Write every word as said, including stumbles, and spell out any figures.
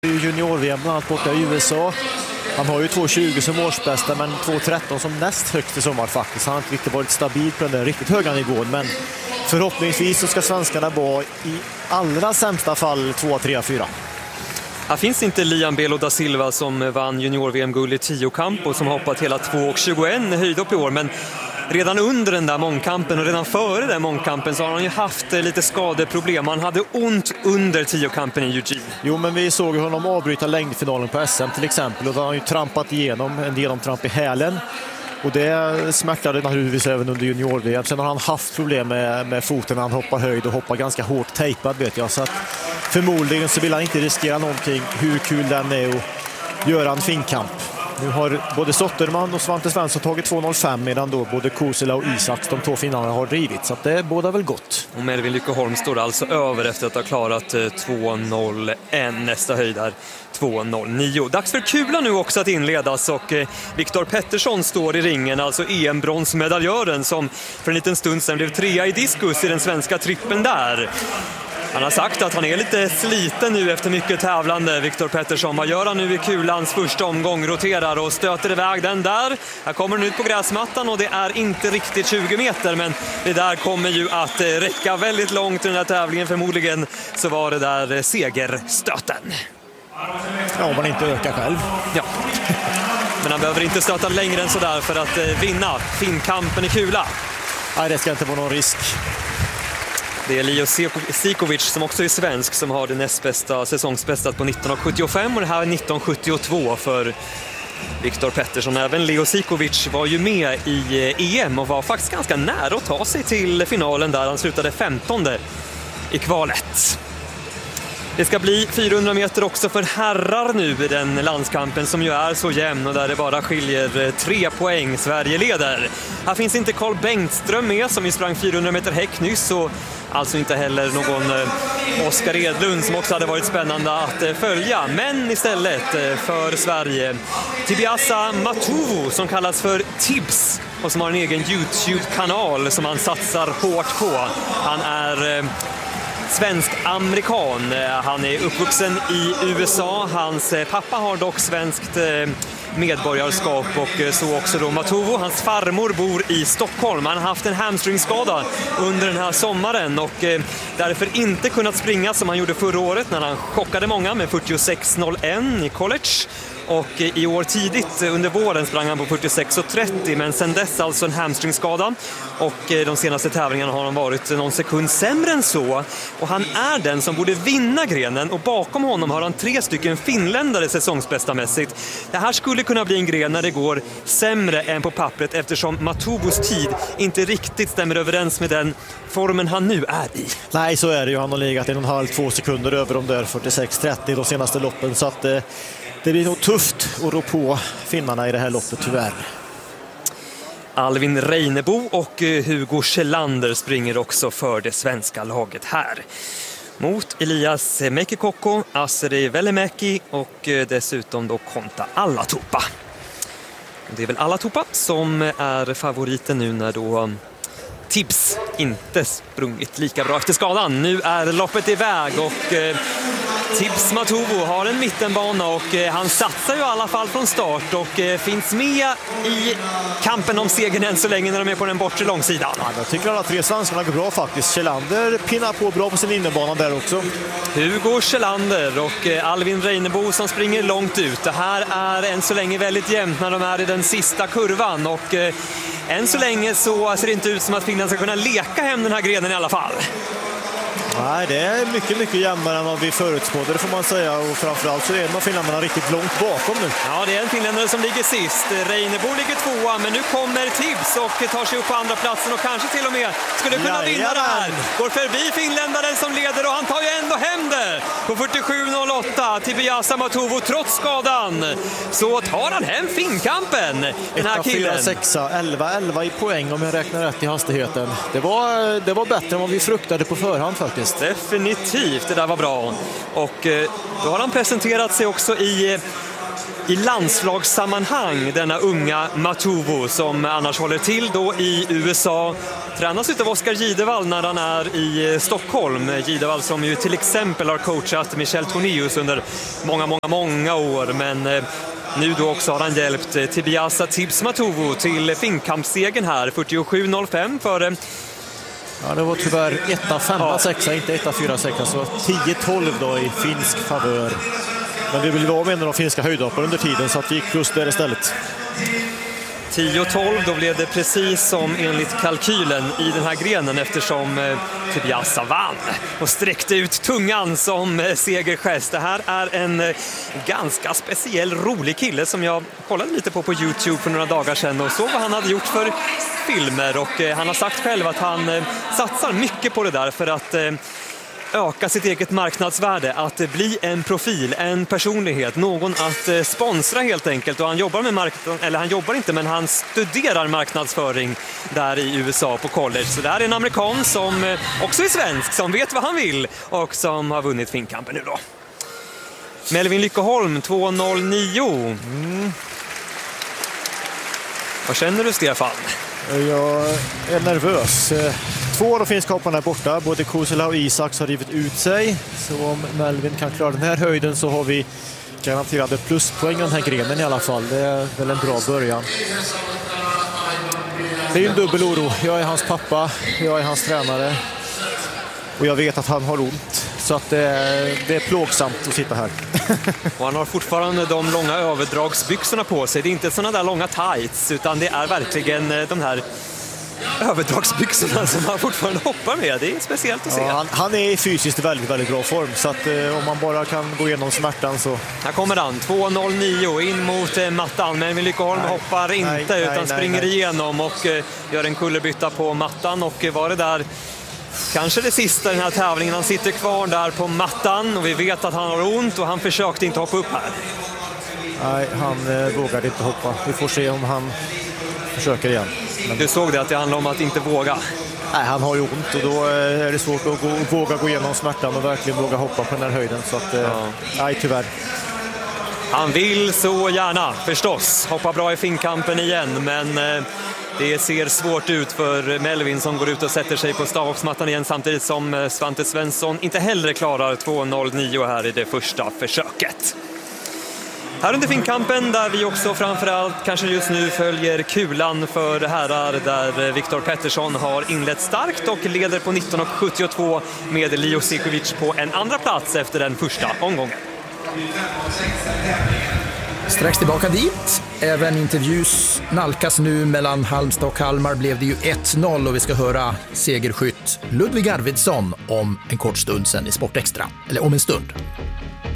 Junior-V M bland annat borta i U S A. Han har ju två tjugo som årsbästa, men två tretton som näst högst i sommar faktiskt. Han har inte riktigt varit stabil på den där riktigt höga nivån, men förhoppningsvis så ska svenskarna vara i allra sämsta fall två, tre, fyra. Här finns inte Liam Belo da Silva som vann junior-V M-guld i tiokamp och som har hoppat hela två tjugoett höjdhopp i år, men redan under den där mångkampen och redan före den mångkampen så har han ju haft lite skadeproblem. Han hade ont under tiokampen i Eugene. Jo, men vi såg honom avbryta längdfinalen på S M till exempel, och då har han ju trampat igenom en genomtramp i hälen. Och det smärtade naturligtvis även under junior-V M. Sen har han haft problem med, med foten när han hoppar höjd och hoppar ganska hårt tejpad, vet jag. Så att förmodligen så vill han inte riskera någonting, hur kul den är att göra en finkamp. Nu har både Sotterman och Svante Svensson tagit två noll fem, medan då både Kosela och Isaks, de två finnarna, har drivit. Så att det är båda väl gott. Och Melvin Lyckeholm står alltså över efter att ha klarat två noll ett, nästa höjd där två noll nio. Dags för kula nu också att inledas, och Viktor Pettersson står i ringen, alltså E M-bronsmedaljören som för en liten stund sedan blev trea i diskus i den svenska trippen där. Han har sagt att han är lite sliten nu efter mycket tävlande. Viktor Pettersson, vad gör han nu i kulans första omgång? Roterar och stöter iväg den där. Här kommer den ut på gräsmattan och det är inte riktigt tjugo meter, men det där kommer ju att räcka väldigt långt i den här tävlingen. Förmodligen så var det där segerstöten. Ja, om man inte ökar själv. Ja. Men han behöver inte stöta längre än sådär för att vinna finkampen i kula. Nej, det ska inte vara någon risk. Det är Leo Sikovic som också är svensk som har det näst bästa säsongsbästat på nitton sjuttiofem, och det här är nitton sjuttiotvå för Viktor Pettersson. Även Leo Sikovic var ju med i E M och var faktiskt ganska nära att ta sig till finalen där. Han slutade femtonde i kvalet. Det ska bli fyrahundra meter också för herrar nu i den landskampen som ju är så jämn och där det bara skiljer tre poäng. Sverige leder. Här finns inte Carl Bengtström med som ju sprang fyrahundra meter häck nyss, och alltså inte heller någon Oskar Edlund som också hade varit spännande att följa. Men istället för Sverige Tibiasa Matuvu som kallas för Tibs och som har en egen YouTube-kanal som han satsar hårt på. Han är svensk-amerikan. Han är uppvuxen i U S A. Hans pappa har dock svenskt medborgarskap, och så också då Matuvu. Hans farmor bor i Stockholm. Han har haft en hamstringskada under den här sommaren och därför inte kunnat springa som han gjorde förra året när han chockade många med fyrtiosex noll ett i college. Och i år tidigt under våren sprang han på fyrtiosex trettio, men sen dess alltså en hamstringskada. Och de senaste tävlingarna har han varit någon sekund sämre än så. Och han är den som borde vinna grenen, och bakom honom har han tre stycken finländare säsongsbästamässigt. Det här skulle kunna bli en gren när det går sämre än på pappret, eftersom Matuvus tid inte riktigt stämmer överens med den formen han nu är i. Nej, så är det ju. Han har legat en och en halv, två sekunder över de där fyrtiosex trettio de senaste loppen, så att eh... det blir nog tufft att rå på finnarna i det här loppet, tyvärr. Alvin Reinebo och Hugo Kjellander springer också för det svenska laget här. Mot Elias Mäkikokko, Aseri Velimäki och dessutom då Konta Alatupa. Det är väl Alatupa som är favoriten nu när då Tips inte sprungit lika bra efter skadan. Nu är loppet iväg och eh, Tips Matuvu har en mittenbana och eh, han satsar ju i alla fall från start och eh, finns med i kampen om segern än så länge när de är på den bortre långsidan. Ja, jag tycker alla tre svenskarna går bra faktiskt. Kjellander pinnar på bra på sin innebana där också. Hugo Kjellander och eh, Alvin Reinebo som springer långt ut. Det här är än så länge väldigt jämnt när de är i den sista kurvan och eh, än så länge så ser det inte ut som att Finland ska kunna leka hem den här grenen i alla fall. Nej, det är mycket, mycket jämnare än vad vi förutspådde, det får man säga. Och framförallt så är en av finländarna riktigt långt bakom nu. Ja, det är en finländare som ligger sist. Reinebo ligger tvåa, men nu kommer Tibbs och tar sig upp på andra platsen och kanske till och med skulle kunna Jajamän. vinna det här. Går förbi finländaren som leder och han tar ju ändå hem det. På fyrtiosju noll åtta, Tibiasa Matuvu trots skadan. Så tar han hem finkampen, den här killen. fyra sex, elva elva i poäng om jag räknar rätt i hastigheten. Det var, det var bättre än vad vi fruktade på förhand faktiskt. Definitivt, det där var bra. Och eh, då har han presenterat sig också i, i landslagssammanhang, denna unga Matuvo som annars håller till då i U S A. Tränas utav Oskar Gidevall när han är i Stockholm. Gidevall som ju till exempel har coachat Michel Tornéus under många, många, många år. Men nu då också har han hjälpt Tibiasa Tibbs Matuvo till finnkampssegern här, fyrtiosju noll fem före. Ja, det var tyvärr etta femma sexa, inte etta fyra sexa, så tio tolv då i finsk favör. Men det blev av med en av de finska höjdhoppare under tiden, så att det gick plus där istället. tio tolv, då blev det precis som enligt kalkylen i den här grenen, eftersom eh, Tibiasa vann och sträckte ut tungan som eh, segergest. Det här är en eh, ganska speciell, rolig kille som jag kollade lite på på YouTube för några dagar sedan och såg vad han hade gjort för filmer. Och eh, han har sagt själv att han eh, satsar mycket på det där för att eh, öka sitt eget marknadsvärde, att bli en profil, en personlighet, någon att sponsra helt enkelt. Och han jobbar med marknad, eller han jobbar inte, men han studerar marknadsföring där i U S A på college. Så det här är en amerikan som också är svensk, som vet vad han vill och som har vunnit finnkampen nu då. Melvin Lyckeholm, två noll nio. Mm. Vad känner du, Stefan? Jag är nervös. Två av de finska hopparna är borta. Både Kusela och Isaks har rivit ut sig. Så om Melvin kan klara den här höjden så har vi garanterade pluspoäng i den här grenen i alla fall. Det är väl en bra början. Det är en dubbel oro. Jag är hans pappa, jag är hans tränare. Och jag vet att han har ont. Så att det är, det är plågsamt att sitta här. Och han har fortfarande de långa överdragsbyxorna på sig. Det är inte sådana där långa tights, utan det är verkligen de här överdragsbyxorna som han fortfarande hoppar med. Det är speciellt att se. Ja, han, han är i fysiskt väldigt, väldigt bra form. Så att eh, om man bara kan gå igenom smärtan så... Här kommer han, två noll nio in mot eh, mattan. Men Lyckeholm hoppar inte nej, utan nej, springer nej, nej. igenom och eh, gör en kullerbytta på mattan. Och eh, var det där kanske det sista i den här tävlingen. Han sitter kvar där på mattan och vi vet att han har ont och han försökte inte hoppa upp här. Nej, han eh, vågade inte hoppa. Vi får se om han försöker igen. Men... Du såg det, att det handlar om att inte våga? Nej, han har ju ont och då är det svårt att gå, våga gå igenom smärtan och verkligen våga hoppa på den här höjden. Så att, ja. nej, tyvärr. Han vill så gärna, förstås, hoppa bra i finnkampen igen, men eh, det ser svårt ut för Melvin som går ut och sätter sig på stavhoppsmattan igen, samtidigt som eh, Svante Svensson inte heller klarar två noll nio här i det första försöket. Här under finnkampen där vi också framförallt kanske just nu följer kulan för herrar, där Viktor Pettersson har inlett starkt och leder på nitton sjuttiotvå med Leo Sikovic på en andra plats efter den första omgången. Strax tillbaka dit. Även intervjus nalkas nu. Mellan Halmstad och Kalmar blev det ju ett noll och vi ska höra segerskytt Ludvig Arvidsson om en kort stund sen i Sport Extra. Eller om en stund.